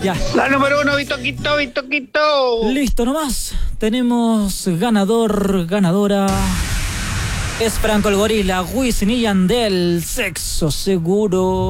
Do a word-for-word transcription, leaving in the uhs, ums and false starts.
Ya. La número uno, Vitoquito, Vitoquito. Listo nomás. Tenemos ganador, ganadora. Es Franco el Gorila, Wisin y Yandel, Sexo Seguro.